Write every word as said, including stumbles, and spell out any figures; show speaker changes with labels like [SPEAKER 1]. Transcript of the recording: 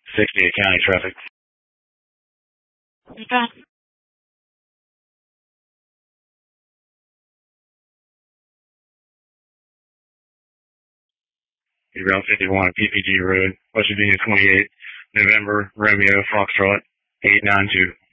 [SPEAKER 1] sixty-eight county traffic.
[SPEAKER 2] Okay.
[SPEAKER 1] Route fifty-one, P P G Road, West Virginia twenty-eight, November, Romeo, Foxtrot, eight nine two.